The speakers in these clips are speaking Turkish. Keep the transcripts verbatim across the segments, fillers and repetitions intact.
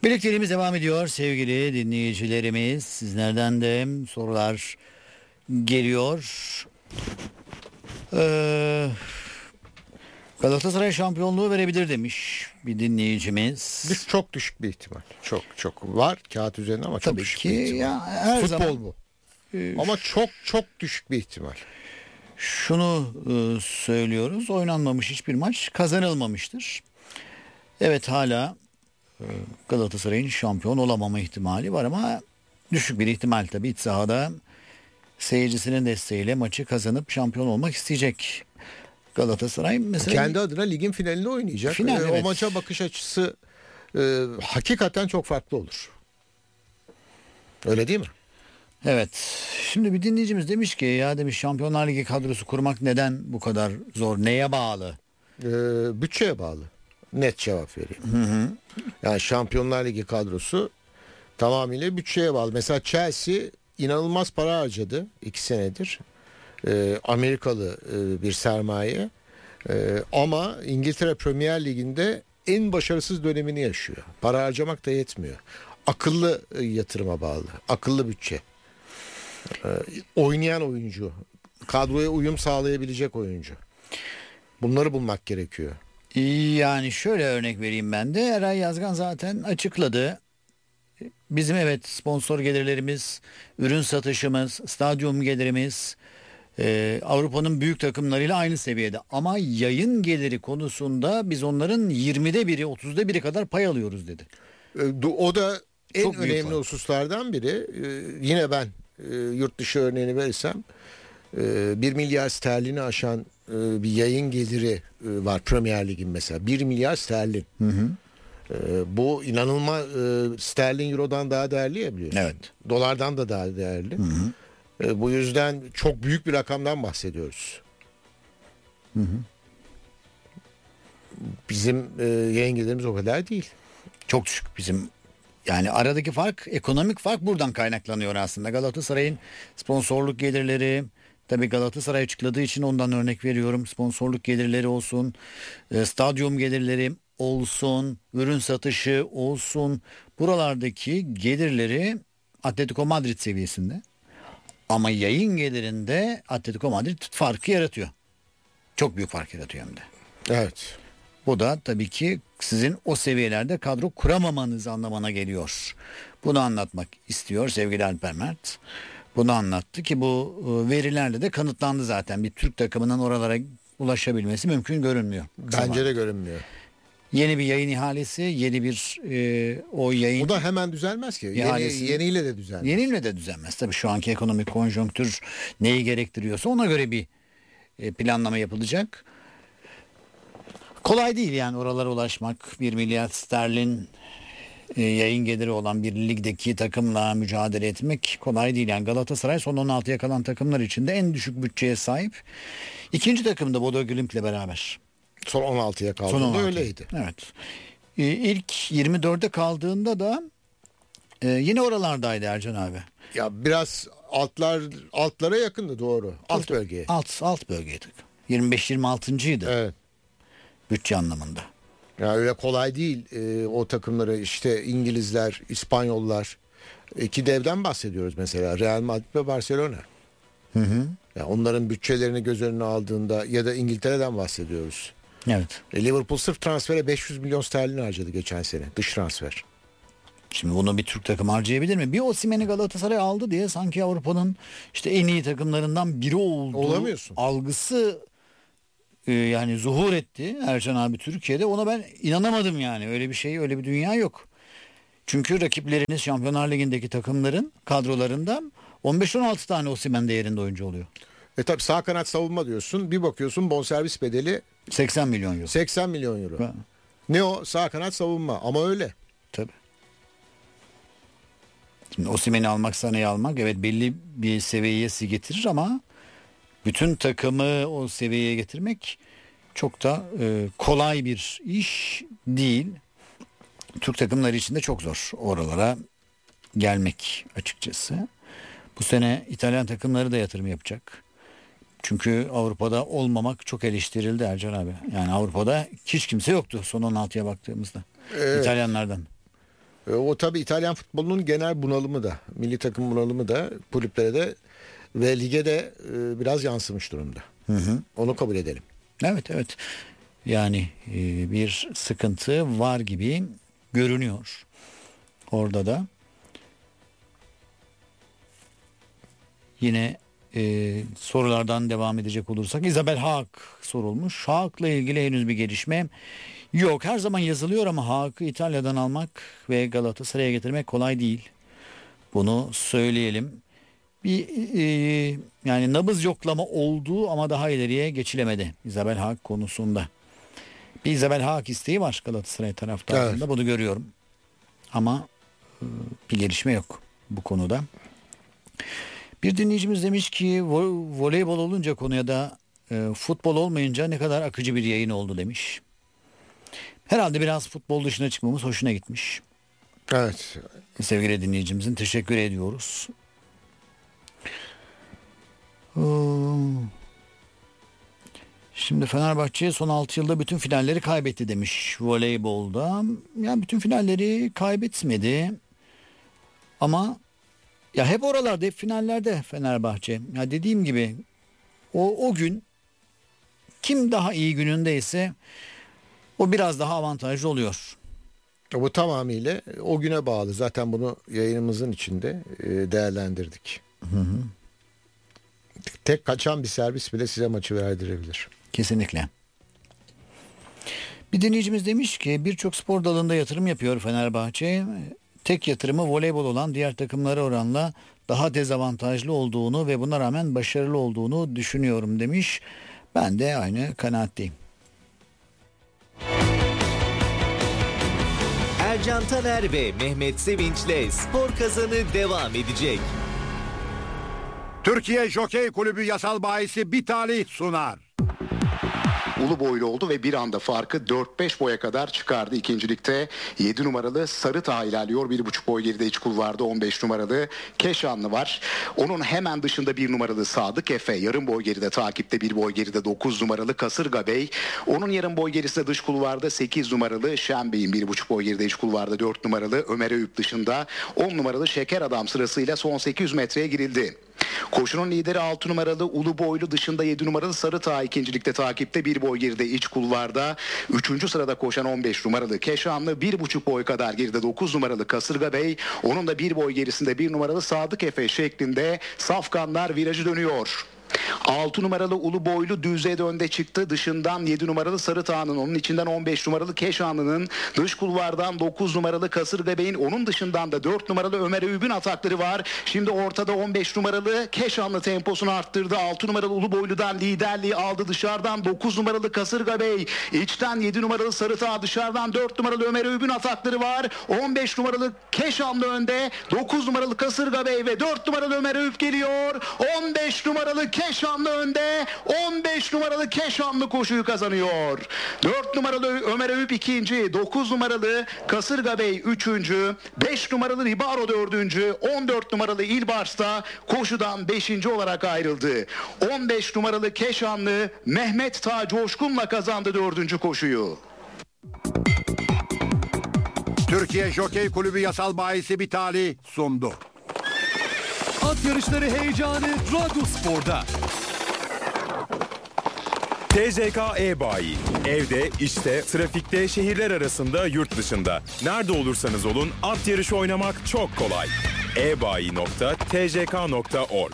Birlikteliğimiz devam ediyor sevgili dinleyicilerimiz. Sizlerden de sorular geliyor. Ee, Galatasaray şampiyonluğu verebilir demiş bir dinleyicimiz. Düş, çok düşük bir ihtimal. Çok çok var kağıt üzerinde ama çok Tabii düşük ki bir ihtimal. ya, her Futbol zaman, bu. E, ama çok çok düşük bir ihtimal. Şunu e, söylüyoruz. Oynanmamış hiçbir maç kazanılmamıştır. Evet, hala e, Galatasaray'ın şampiyon olamama ihtimali var ama düşük bir ihtimal tabii. İç sahada seyircisinin desteğiyle maçı kazanıp şampiyon olmak isteyecek Galatasaray. Mesela Kendi adına ligin finalini oynayacak. Final, ee, evet. O maça bakış açısı e, hakikaten çok farklı olur. Öyle değil mi? Evet. Şimdi bir dinleyicimiz demiş ki ya demiş Şampiyonlar Ligi kadrosu kurmak neden bu kadar zor? Neye bağlı? Ee, bütçeye bağlı. Net cevap vereyim. Hı hı. Yani Şampiyonlar Ligi kadrosu tamamıyla bütçeye bağlı. Mesela Chelsea inanılmaz para harcadı iki senedir. Ee, Amerikalı e, bir sermaye. Ee, ama İngiltere Premier Ligi'nde en başarısız dönemini yaşıyor. Para harcamak da yetmiyor. Akıllı e, yatırıma bağlı. Akıllı bütçe. Ee, oynayan oyuncu. Kadroya uyum sağlayabilecek oyuncu. Bunları bulmak gerekiyor. Yani şöyle örnek vereyim ben de. Eray Yazgan zaten açıkladı. Bizim evet sponsor gelirlerimiz, ürün satışımız, stadyum gelirimiz e, Avrupa'nın büyük takımlarıyla aynı seviyede. Ama yayın geliri konusunda biz onların yirmide biri, otuzda biri kadar pay alıyoruz dedi. Ee, O da en Çok büyük önemli var. hususlardan biri. Ee, Yine ben e, yurt dışı örneğini verirsem e, bir milyar sterlini aşan e, bir yayın geliri e, var Premier Lig'in mesela. bir milyar sterlin. Hı hı. E, Bu inanılmaz, e, sterlin eurodan daha değerli ya biliyorsun. Evet. Dolardan da daha değerli. Hı hı. E, Bu yüzden çok büyük bir rakamdan bahsediyoruz. Hı hı. Bizim e, yayın gelirimiz o kadar değil. Çok düşük bizim. Yani aradaki fark, ekonomik fark buradan kaynaklanıyor aslında. Galatasaray'ın sponsorluk gelirleri, tabii Galatasaray açıkladığı için ondan örnek veriyorum. Sponsorluk gelirleri olsun, e, stadyum gelirleri olsun, ürün satışı olsun. Buralardaki gelirleri Atletico Madrid seviyesinde. Ama yayın gelirinde Atletico Madrid farkı yaratıyor. Çok büyük fark yaratıyor hem de. Evet. Bu da tabii ki sizin o seviyelerde kadro kuramamanız anlamına geliyor. Bunu anlatmak istiyor sevgili Alper Mert. Bunu anlattı ki bu e, verilerle de kanıtlandı zaten. Bir Türk takımının oralara ulaşabilmesi mümkün görünmüyor. Bence de görünmüyor. Yeni bir yayın ihalesi, yeni bir e, o yayın... O da hemen düzelmez ki. Yeni, İhalesi- yeniyle de düzelmez. Yeniyle de düzelmez. Tabii şu anki ekonomik konjonktür neyi gerektiriyorsa ona göre bir e, planlama yapılacak. Kolay değil yani oralara ulaşmak. Bir milyar sterlin e, yayın geliri olan bir ligdeki takımla mücadele etmek kolay değil. Yani Galatasaray son on altıya kalan takımlar içinde en düşük bütçeye sahip. İkinci takım da Bodo Glimt'le beraber. Son on altıya Son kaldığında on altı. öyleydi. Evet. E, ilk yirmi dörde kaldığında da e, yine oralardaydı Ercan abi. Ya biraz altlar altlara yakındı, doğru. Alt bölgeye. Alt, alt bölgeydi. yirmi beş yirmi altıncıydı Evet. bütçe anlamında. Ya öyle kolay değil e, o takımları, işte İngilizler, İspanyollar. İki devden bahsediyoruz mesela, Real Madrid ve Barcelona. Hı hı. Ya onların bütçelerini göz önüne aldığında, ya da İngiltere'den bahsediyoruz. Evet. E, Liverpool sırf transfere beş yüz milyon sterlin harcadı geçen sene, dış transfer. Şimdi bunu bir Türk takım harcayabilir mi? Bir Osimhen'i Galatasaray aldı diye sanki Avrupa'nın işte en iyi takımlarından biri olduğu Olamıyorsun. algısı e, yani zuhur etti Ercan abi Türkiye'de. Ona ben inanamadım yani. Öyle bir şey, öyle bir dünya yok. Çünkü rakipleriniz Şampiyonlar Ligi'ndeki takımların kadrolarında on beş on altı tane Osimhen değerinde oyuncu oluyor. E tabi sağ kanat savunma diyorsun, bir bakıyorsun bonservis bedeli seksen milyon euro. seksen milyon euro. Ha, Ne o? Sağ kanat savunma, ama öyle. tabii. Şimdi Osimhen'i almak, Sané'yi almak evet belli bir seviyeye getirir ama bütün takımı o seviyeye getirmek çok da e, kolay bir iş değil. Türk takımları için de çok zor oralara gelmek açıkçası. Bu sene İtalyan takımları da yatırım yapacak. Çünkü Avrupa'da olmamak çok eleştirildi Ercan abi. Yani Avrupa'da hiç kimse yoktu son on altıya baktığımızda. Evet. İtalyanlardan. E, o tabii İtalyan futbolunun genel bunalımı da, milli takım bunalımı da kulüplere de ve lige de e, biraz yansımış durumda. Hı hı. Onu kabul edelim. Evet evet. Yani e, bir sıkıntı var gibi görünüyor. Orada da. Yine e, sorulardan devam edecek olursak Isabel Haak sorulmuş. Haak'la ilgili henüz bir gelişme yok. Her zaman yazılıyor ama Haak'ı İtalya'dan almak ve Galatasaray'a getirmek kolay değil. Bunu söyleyelim. Bir e, yani nabız yoklama oldu ama daha ileriye geçilemedi Isabel Haak konusunda. Bir Isabel Haak isteği var Galatasaray taraftarında. Evet. Bunu görüyorum. Ama e, bir gelişme yok bu konuda. Bir dinleyicimiz demiş ki vo- voleybol olunca konuya da e, futbol olmayınca ne kadar akıcı bir yayın oldu demiş. Herhalde biraz futbol dışına çıkmamız hoşuna gitmiş. Evet. Sevgili dinleyicimizin teşekkür ediyoruz. Şimdi Fenerbahçe son altı yılda bütün finalleri kaybetti demiş voleybolda. Yani bütün finalleri kaybetmedi. Ama ya hep oralarda, hep finallerde Fenerbahçe. Ya dediğim gibi o o gün kim daha iyi günündeyse o biraz daha avantajlı oluyor. Bu tamamıyla o güne bağlı. Zaten bunu yayınımızın içinde değerlendirdik. Hı hı. Tek kaçan bir servis bile size maçı verdirebilir. Kesinlikle. Bir dinleyicimiz demiş ki birçok spor dalında yatırım yapıyor Fenerbahçe. Tek yatırımı voleybol olan diğer takımlara oranla daha dezavantajlı olduğunu ve buna rağmen başarılı olduğunu düşünüyorum demiş. Ben de aynı kanaatteyim. Ercan Taner ve Mehmet Sevinç'le Spor Kazanı devam edecek. Türkiye Jokey Kulübü yasal bahisi Bitali sunar. Ulu boylu oldu ve bir anda farkı dört beş boya kadar çıkardı. İkincilikte yedi numaralı Sarı Taha ilerliyor. bir buçuk boy geride iç kulvarda on beş numaralı Keşanlı var. Onun hemen dışında bir numaralı Sadık Efe. Yarım boy geride takipte bir boy geride dokuz numaralı Kasırga Bey. Onun yarım boy gerisinde dış kulvarda sekiz numaralı Şenbey'in bir buçuk boy geride iç kulvarda dört numaralı Ömer Eyüp dışında on numaralı Şeker Adam sırasıyla son sekiz yüz metreye girildi. Koşunun lideri altı numaralı Ulu Boylu dışında yedi numaralı Sarı Taha ikincilikte takipte bir boy geride iç kulvarda. Üçüncü sırada koşan on beş numaralı Keşanlı bir buçuk boy kadar geride dokuz numaralı Kasırga Bey. Onun da bir boy gerisinde bir numaralı Sadık Efe şeklinde safkanlar virajı dönüyor. altı numaralı Ulu Boylu düzeye de önde çıktı. Dışından yedi numaralı Sarı Taha'nın, onun içinden on beş numaralı Keşanlı'nın, dış kulvardan dokuz numaralı Kasırga Bey'in, onun dışından da dört numaralı Ömer Eyüp'ün atakları var. Şimdi ortada on beş numaralı Keşanlı temposunu arttırdı. altı numaralı Ulu Boylu'dan liderliği aldı. Dışarıdan dokuz numaralı Kasırga Bey, içten yedi numaralı Sarı Taha, dışarıdan dört numaralı Ömer Eyüp'ün atakları var. on beş numaralı Keşanlı önde, dokuz numaralı Kasırga Bey ve dört numaralı Ömer Eyüp geliyor. on beş numaralı Keşanlı önde, on beş numaralı Keşanlı koşuyu kazanıyor. dört numaralı Ömer Eyüp ikinci, dokuz numaralı Kasırga Bey üçüncü, beş numaralı Ribaro dördüncü, on dört numaralı İlbars da koşudan beşinci olarak ayrıldı. on beş numaralı Keşanlı Mehmet Taha Coşkun'la kazandı dördüncü koşuyu. Türkiye Jokey Kulübü yasal bahisi Bitali sundu. At yarışları heyecanı Radyo Spor'da. T J K E-Bayi. Evde, işte, trafikte, şehirler arasında, yurt dışında. Nerede olursanız olun at yarışı oynamak çok kolay. e bayi nokta t j k nokta org.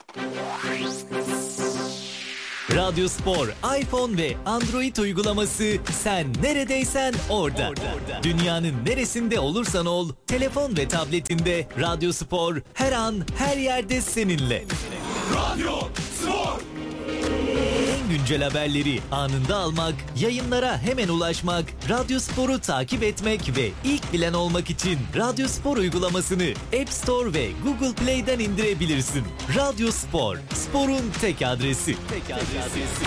Radyo Spor, iPhone ve Android uygulaması, sen neredeysen orada. orada. Dünyanın neresinde olursan ol, telefon ve tabletinde Radyo Spor her an, her yerde seninle. Radyo Spor. En güncel haberleri anında almak, yayınlara hemen ulaşmak, Radyo Spor'u takip etmek ve ilk bilen olmak için Radyo Spor uygulamasını App Store ve Google Play'den indirebilirsin. Radyo Spor, sporun tek adresi. Tek adresi.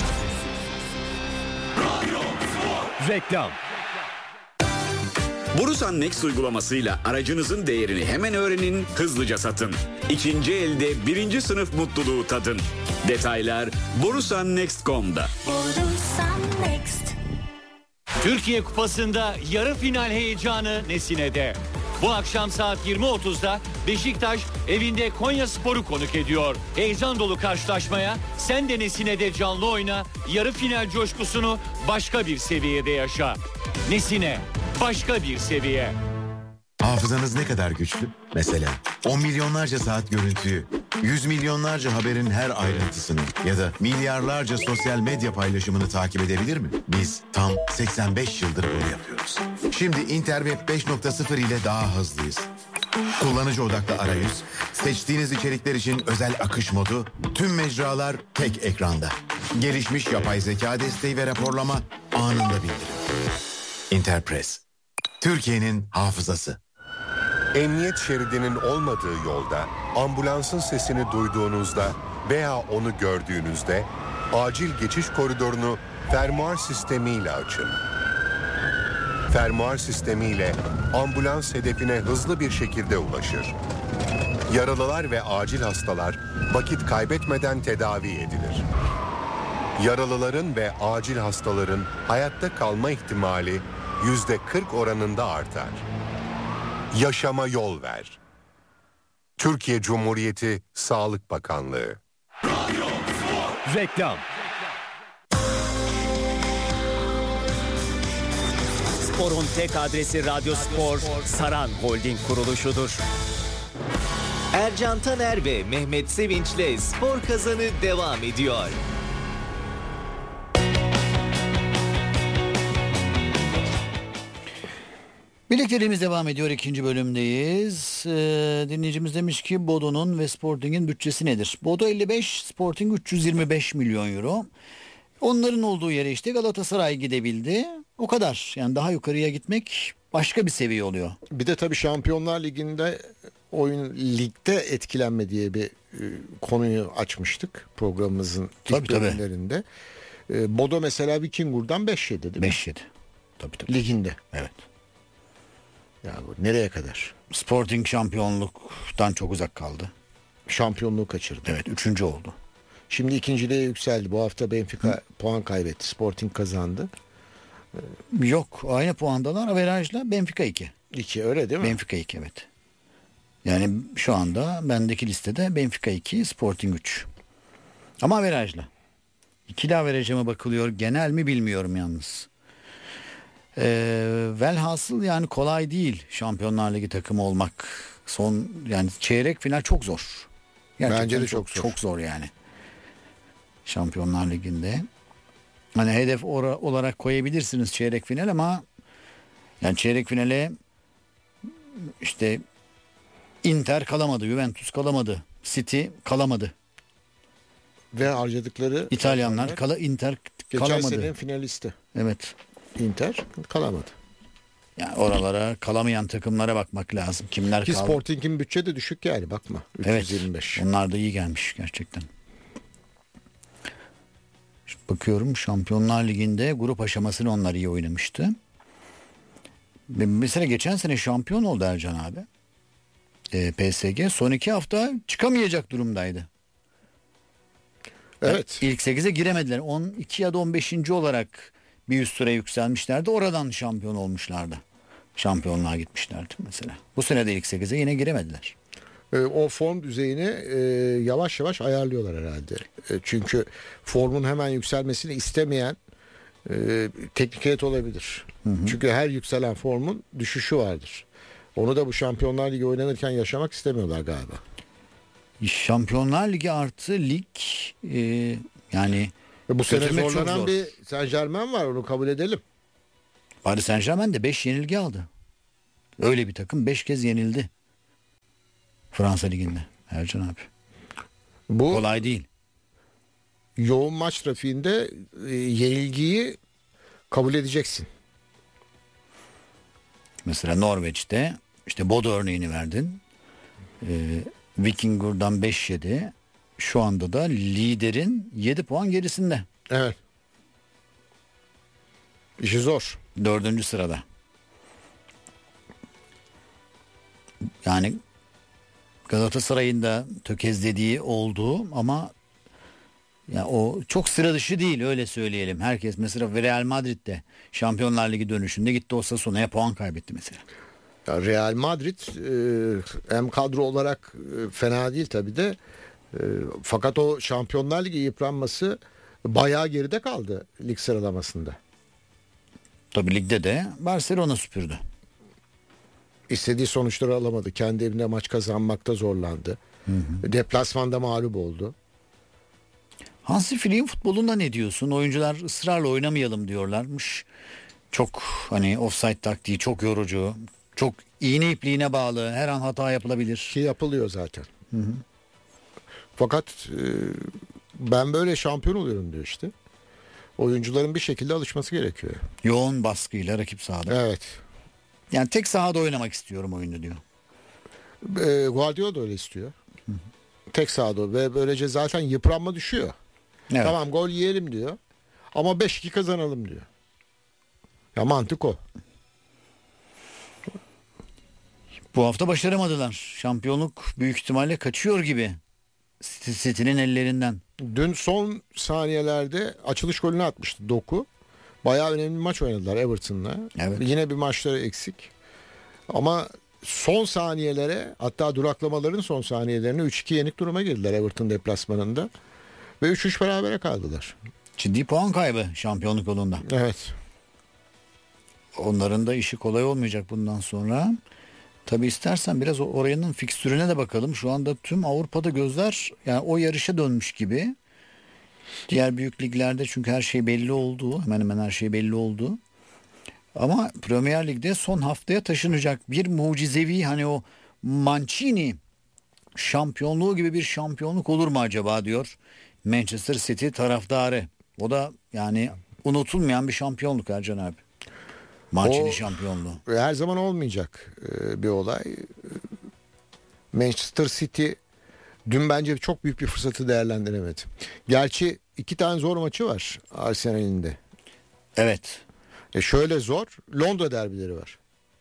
Radyo Spor. Reklam. Borusan Next uygulamasıyla aracınızın değerini hemen öğrenin, hızlıca satın. İkinci elde birinci sınıf mutluluğu tadın. Detaylar borusan next nokta com'da. Borusan Next. Türkiye Kupası'nda yarı final heyecanı Nesine'de. Bu akşam saat yirmi otuzda Beşiktaş evinde Konyaspor'u konuk ediyor. Heyecan dolu karşılaşmaya sen de Nesine de canlı oyna, yarı final coşkusunu başka bir seviyede yaşa. Nesine, başka bir seviye. Hafızanız ne kadar güçlü? Mesela on milyonlarca saat görüntüyü, yüz milyonlarca haberin her ayrıntısını ya da milyarlarca sosyal medya paylaşımını takip edebilir mi? Biz tam seksen beş yıldır bunu yapıyoruz. Şimdi Interweb beş nokta sıfır ile daha hızlıyız. Kullanıcı odaklı arayüz, seçtiğiniz içerikler için özel akış modu, tüm mecralar tek ekranda. Gelişmiş yapay zeka desteği ve raporlama anında bildirim. Interpress, Türkiye'nin hafızası. Emniyet şeridinin olmadığı yolda ambulansın sesini duyduğunuzda veya onu gördüğünüzde acil geçiş koridorunu fermuar sistemiyle açın. Fermuar sistemiyle ambulans hedefine hızlı bir şekilde ulaşır. Yaralılar ve acil hastalar vakit kaybetmeden tedavi edilir. Yaralıların ve acil hastaların hayatta kalma ihtimali yüzde kırk oranında artar. Yaşama yol ver. Türkiye Cumhuriyeti Sağlık Bakanlığı. Reklam. Spor'un tek adresi Radyo Spor, Saran Holding kuruluşudur. Ercan Taner ve Mehmet Sevinç'le Spor Kazanı devam ediyor. Birlikteliğimiz devam ediyor. İkinci bölümdeyiz. Ee, dinleyicimiz demiş ki Bodo'nun ve Sporting'in bütçesi nedir? Bodo elli beş, Sporting üç yüz yirmi beş milyon euro. Onların olduğu yere işte Galatasaray gidebildi. O kadar. Yani daha yukarıya gitmek başka bir seviye oluyor. Bir de tabii Şampiyonlar Ligi'nde oyun ligde etkilenme diye bir e, konuyu açmıştık programımızın tabii, ilk bölümlerinde. E, Bodo mesela Vikingur'dan beş yedi değil mi? beş yedi. Tabii tabii. Liginde. Evet. Ya bu nereye kadar? Sporting şampiyonluktan çok uzak kaldı. Şampiyonluğu kaçırdı. Evet, üçüncü oldu. Şimdi ikinciliğe yükseldi. Bu hafta Benfica Hı. puan kaybetti. Sporting kazandı. Yok, aynı puandalar. Averajla Benfica iki. iki öyle değil mi? Benfica iki evet. Yani şu anda bendeki listede Benfica iki, Sporting üç. Ama averajla. İkili averaja mı bakılıyor, genel mi bilmiyorum yalnız. Ee, velhasıl yani kolay değil Şampiyonlar Ligi takımı olmak. Son yani çeyrek final çok zor. Gerçekten bence de çok, çok zor. Çok zor yani. Şampiyonlar Ligi'nde. Hani hedef ora, olarak koyabilirsiniz çeyrek final ama yani çeyrek finale işte Inter kalamadı, Juventus kalamadı, City kalamadı. Ve harcadıkları İtalyanlar kala Inter geçen kalamadı. Geçen senenin finalisti. Evet. Inter kalamadı. Yani oralara kalamayan takımlara bakmak lazım. Kimler Ki kaldı? Sporting'in bütçe de düşük yani bakma. üç yüz yirmi beş. Evet. Onlar da iyi gelmiş gerçekten. Şimdi bakıyorum Şampiyonlar Ligi'nde grup aşamasını onlar iyi oynamıştı. Mesela geçen sene şampiyon oldu Ercan abi. E, P S G son iki hafta çıkamayacak durumdaydı. Evet. Yani ilk sekize giremediler. on iki ya da on beşinci olarak bir üst sıraya yükselmişlerdi. Oradan şampiyon olmuşlardı. Şampiyonluğa gitmişlerdi mesela. Bu sene de ilk sekize yine giremediler. E, o form düzeyini e, yavaş yavaş ayarlıyorlar herhalde. E, çünkü formun hemen yükselmesini istemeyen e, teknik heyet olabilir. Hı hı. Çünkü her yükselen formun düşüşü vardır. Onu da bu Şampiyonlar Ligi oynanırken yaşamak istemiyorlar galiba. Şampiyonlar Ligi artı lig e, yani Ve bu sene zorlanan zor. Bir Saint Germain var, onu kabul edelim. Paris Saint Germain de beş yenilgi aldı. Öyle bir takım beş kez yenildi. Fransa Ligi'nde Ercan abi. Bu kolay değil. Yoğun maç trafiğinde e, yenilgiyi kabul edeceksin. Mesela Norveç'te işte Bodo örneğini verdin. Ee, Vikingur'dan beş yedi. Şu anda da liderin yedi puan gerisinde. Evet. İşi zor. Dördüncü sırada. Yani Galatasaray'ın da tökezlediği oldu ama ya o çok sıra dışı değil, öyle söyleyelim. Herkes mesela Real Madrid'de Şampiyonlar Ligi dönüşünde gitti Osasuna'ya puan kaybetti mesela. Ya Real Madrid e, hem kadro olarak e, fena değil tabii de e, fakat o Şampiyonlar Ligi yıpranması bayağı geride kaldı lig sıralamasında. Tabii ligde de Barcelona süpürdü. İstediği sonuçları alamadı. Kendi evinde maç kazanmakta zorlandı. Hı hı. Deplasmanda mağlup oldu. Hansi Flick'in futbolunda ne diyorsun? Oyuncular ısrarla oynamayalım diyorlarmış. Çok hani offside taktiği çok yorucu. Çok iğne ipliğine bağlı. Her an hata yapılabilir. Ki yapılıyor zaten. Hı hı. Fakat e, ben böyle şampiyon oluyorum diyor işte. Oyuncuların bir şekilde alışması gerekiyor. Yoğun baskıyla rakip sahada. Evet. Yani tek sahada oynamak istiyorum oyunu diyor. E, Guardiola da öyle istiyor. Hı hı. Tek sahada ve böylece zaten yıpranma düşüyor. Evet. Tamam gol yiyelim diyor. Ama beş iki kazanalım diyor. Ya mantık o. Bu hafta başaramadılar. Şampiyonluk büyük ihtimalle kaçıyor gibi. City'nin ellerinden. Dün son saniyelerde açılış golünü atmıştı Doku. Bayağı önemli bir maç oynadılar Everton'la. Evet. Yine bir maçları eksik. Ama son saniyelere, hatta duraklamaların son saniyelerine üç iki yenik duruma girdiler Everton deplasmanında. Ve üç üç berabere kaldılar. Ciddi puan kaybı şampiyonluk yolunda. Evet. Onların da işi kolay olmayacak bundan sonra. Tabii istersen biraz oranın fikstürüne de bakalım. Şu anda tüm Avrupa'da gözler yani o yarışa dönmüş gibi. Diğer büyük liglerde çünkü her şey belli oldu. Hemen hemen her şey belli oldu. Ama Premier Lig'de son haftaya taşınacak bir mucizevi hani o Mancini şampiyonluğu gibi bir şampiyonluk olur mu acaba diyor Manchester City taraftarı. O da yani unutulmayan bir şampiyonluk Ercan abi. Mancini o, şampiyonluğu. Her zaman olmayacak bir olay. Manchester City dün bence çok büyük bir fırsatı değerlendiremedi. Gerçi iki tane zor maçı var Arsenal'in de. Evet. E şöyle zor. Londra derbileri var.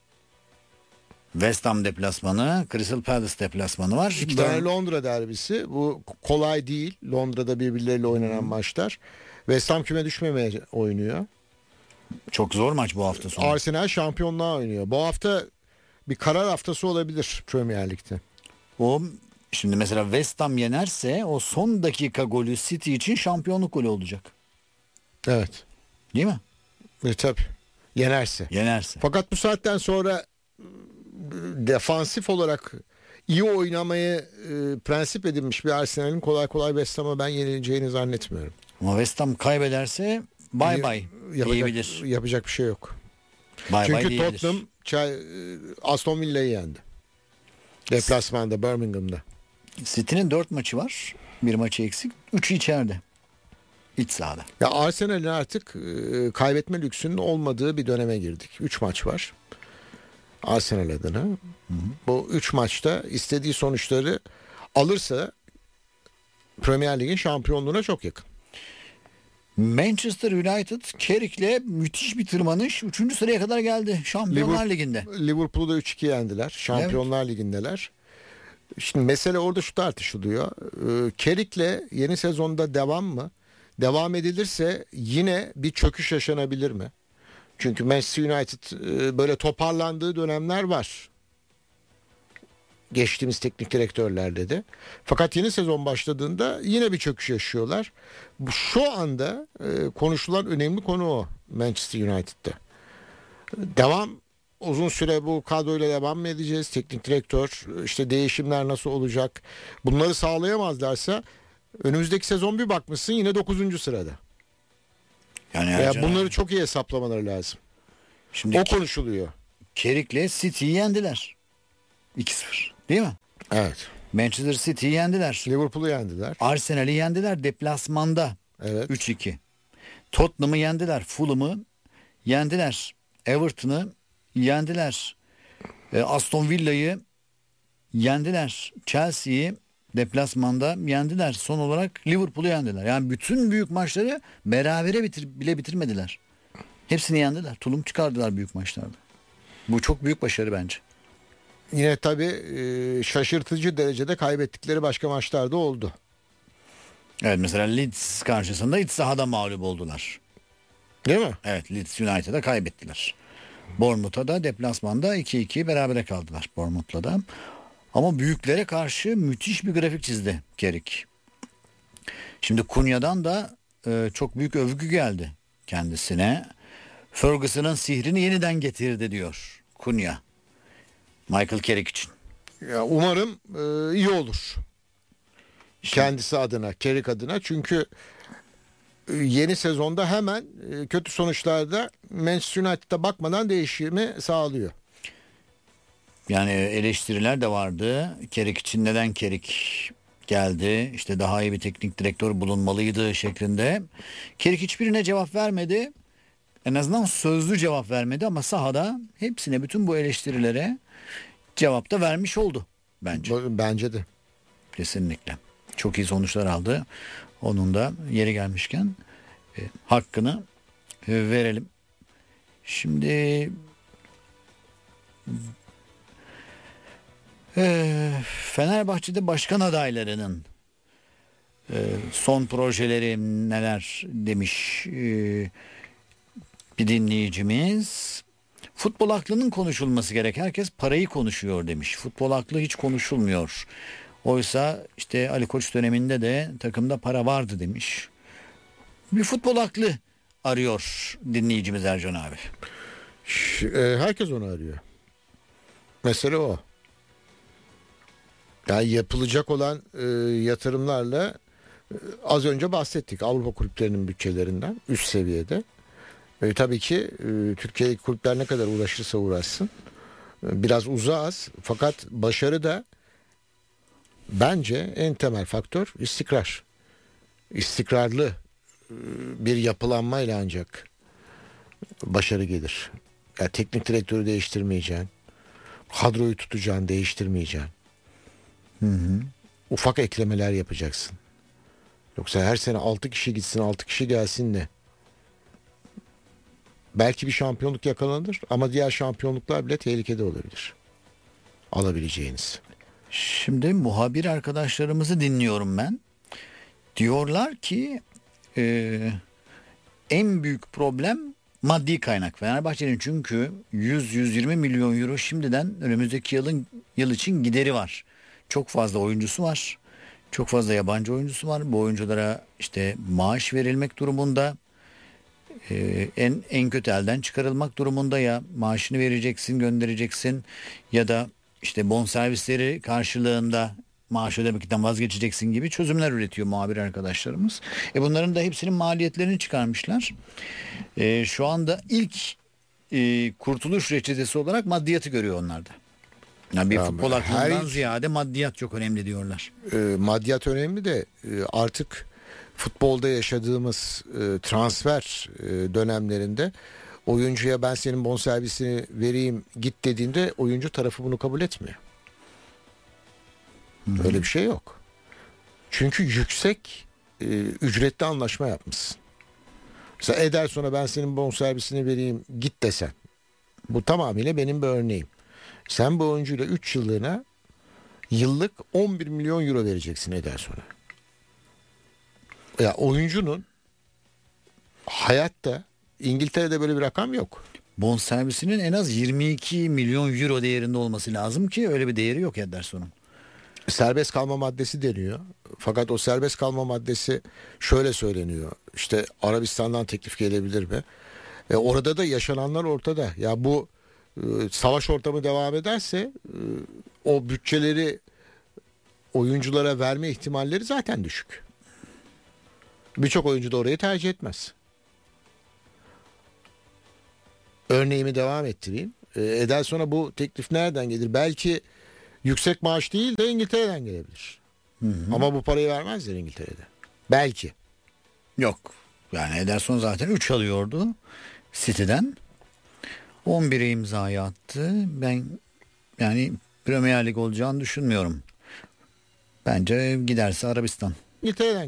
West Ham deplasmanı, Crystal Palace deplasmanı var. İki tane Londra derbisi. Bu kolay değil. Londra'da birbirleriyle oynanan hmm. maçlar. West Ham küme düşmemeye oynuyor. Çok zor maç bu hafta sonu. Arsenal şampiyonluğa oynuyor. Bu hafta bir karar haftası olabilir Premier Lig'de. O şimdi mesela West Ham yenerse o son dakika golü City için şampiyonluk golü olacak. Evet. Değil mi? E tabii. Yenerse. Yenerse. Fakat bu saatten sonra defansif olarak iyi oynamayı e, prensip edinmiş bir Arsenal'in kolay kolay West Ham'a ben yenileceğini zannetmiyorum. Ama West Ham kaybederse bay bay diyebilir. Yapacak bir şey yok. Bay Çünkü bay Tottenham çay, Aston Villa'yı yendi. Deplasmanda Birmingham'da. City'nin dört maçı var. Bir maçı eksik. Üçü içeride. İç sahada. Ya Arsenal'in artık e, kaybetme lüksünün olmadığı bir döneme girdik. Üç maç var. Arsenal adına. Hı hı. Bu üç maçta istediği sonuçları alırsa Premier Lig'in şampiyonluğuna çok yakın. Manchester United Carrick'le müthiş bir tırmanış. Üçüncü sıraya kadar geldi Şampiyonlar Liverpool, Ligi'nde. Liverpool'u da üç iki yendiler. Şampiyonlar evet. Ligi'ndeler. Şimdi mesele orada şu tartışılıyor. Ee, Carrick'le yeni sezonda devam mı? Devam edilirse yine bir çöküş yaşanabilir mi? Çünkü Manchester United e, böyle toparlandığı dönemler var. Geçtiğimiz teknik direktörlerde de. Fakat yeni sezon başladığında yine bir çöküş yaşıyorlar. Bu şu anda e, konuşulan önemli konu o Manchester United'da. Devam uzun süre bu kadroyla devam mı edeceğiz? Teknik direktör işte değişimler nasıl olacak? Bunları sağlayamazlarsa önümüzdeki sezon bir bakmışsın yine dokuzuncu sırada. Yani ya bunları çok iyi hesaplamaları lazım. Şimdi o konuşuluyor. Carrick'le City'yi yendiler. iki sıfır. Değil mi? Evet. Manchester City'yi yendiler. Liverpool'u yendiler. Arsenal'i yendiler deplasmanda. Evet. üç iki. Tottenham'ı yendiler. Fulham'ı yendiler. Everton'ı yendiler. E, Aston Villa'yı yendiler. Chelsea'yi deplasmanda yendiler. Son olarak Liverpool'u yendiler. Yani bütün büyük maçları berabere bitir, bile bitirmediler. Hepsini yendiler. Tulum çıkardılar büyük maçlarda. Bu çok büyük başarı bence. Yine tabii e, şaşırtıcı derecede kaybettikleri başka maçlarda oldu. Evet, mesela Leeds karşısında iç sahada mağlup oldular. Değil mi? Evet, Leeds United'a kaybettiler. Bournemouth'a da deplasmanda iki iki berabere kaldılar Bournemouth'la da. Ama büyüklere karşı müthiş bir grafik çizdi Carrick. Şimdi Kunya'dan da e, çok büyük övgü geldi kendisine. Ferguson'ın sihrini yeniden getirdi diyor Kunya. Michael Carrick için. Ya umarım e, iyi olur. Kendisi adına, Carrick adına. Çünkü e, yeni sezonda hemen e, kötü sonuçlarda Manchester United'a bakmadan değişimi sağlıyor. Yani eleştiriler de vardı. Carrick için neden Carrick geldi? İşte daha iyi bir teknik direktör bulunmalıydı şeklinde. Carrick hiçbirine cevap vermedi. En azından sözlü cevap vermedi ama sahada hepsine, bütün bu eleştirilere cevap da vermiş oldu bence. Bence de. Kesinlikle. Çok iyi sonuçlar aldı. Onun da yeri gelmişken e, hakkını e, verelim. Şimdi e, Fenerbahçe'de başkan adaylarının e, son projeleri neler demiş e, bir dinleyicimiz. Futbol aklının konuşulması gerek. Herkes parayı konuşuyor demiş. Futbol aklı hiç konuşulmuyor. Oysa işte Ali Koç döneminde de takımda para vardı demiş. Bir futbol aklı arıyor dinleyicimiz Ercan abi. Herkes onu arıyor. Mesele o. Yani yapılacak olan e, yatırımlarla e, az önce bahsettik. Avrupa kulüplerinin bütçelerinden üst seviyede. E, tabii ki e, Türkiye'deki kulüpler ne kadar uğraşırsa uğraşsın e, biraz uzağız. Fakat başarı da bence en temel faktör istikrar. İstikrarlı e, bir yapılanmayla ancak başarı gelir. Yani teknik direktörü değiştirmeyeceksin. Kadroyu tutacaksın, değiştirmeyeceksin. Hı hı. Ufak eklemeler yapacaksın. Yoksa her sene altı kişi gitsin, altı kişi gelsin de. Belki bir şampiyonluk yakalanır ama diğer şampiyonluklar bile tehlikede olabilir. Alabileceğiniz. Şimdi muhabir arkadaşlarımızı dinliyorum ben. Diyorlar ki e, en büyük problem maddi kaynak Fenerbahçe'nin, çünkü yüz yüz yirmi milyon euro şimdiden önümüzdeki yılın yıl için gideri var. Çok fazla oyuncusu var. Çok fazla yabancı oyuncusu var. Bu oyunculara işte maaş verilmek durumunda. Ee, en en kötü elden çıkarılmak durumunda, ya maaşını vereceksin, göndereceksin ya da işte bonservisleri karşılığında maaş ödemekten vazgeçeceksin gibi çözümler üretiyor muhabir arkadaşlarımız. E bunların da hepsinin maliyetlerini çıkarmışlar. E, şu anda ilk e, kurtuluş reçetesi olarak maddiyatı görüyor onlar da. Yani bir ya futbol aklından her... ziyade maddiyat çok önemli diyorlar. E, maddiyat önemli de e, artık futbolda yaşadığımız e, transfer e, dönemlerinde oyuncuya ben senin bonservisini vereyim git dediğinde oyuncu tarafı bunu kabul etmiyor. Hı-hı. Öyle bir şey yok. Çünkü yüksek e, ücretli anlaşma yapmışsın. Mesela Ederson'a ben senin bonservisini vereyim git desen. Bu tamamıyla benim bir örneğim. Sen bu oyuncuyla üç yıllığına yıllık on bir milyon euro vereceksin Ederson'a. Ya oyuncunun hayatta İngiltere'de böyle bir rakam yok. Bonservisinin en az yirmi iki milyon euro değerinde olması lazım ki öyle bir değeri yok Ederson'un. Serbest kalma maddesi deniyor. Fakat o serbest kalma maddesi şöyle söyleniyor. İşte Arabistan'dan teklif gelebilir mi? E orada da yaşananlar ortada. Ya bu e, savaş ortamı devam ederse e, o bütçeleri oyunculara verme ihtimalleri zaten düşük. Birçok oyuncu da orayı tercih etmez. Örneğimi devam ettireyim. E, Ederson'a bu teklif nereden gelir? Belki yüksek maaş değil de İngiltere'den gelebilir. Hı hı. Ama bu parayı vermezler İngiltere'de. Belki. Yok. Yani Ederson zaten üç alıyordu City'den. on bire imzayı attı. Ben yani Premier Lig olacağını düşünmüyorum. Bence giderse Arabistan. İngiltere'den